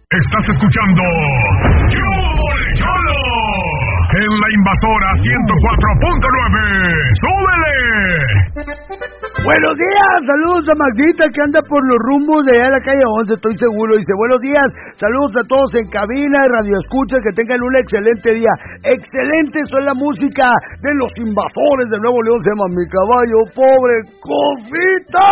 Estás escuchando Cholo en la Invasora 104.9. ¡Súbele! Buenos días, saludos a Magdita que anda por los rumbos de allá de la calle 11, estoy seguro. Dice, buenos días, saludos a todos en cabina y radio escucha, que tengan un excelente día. Excelente, son la música de los Invasores de Nuevo León, se llama Mi Caballo Pobre, Cosita.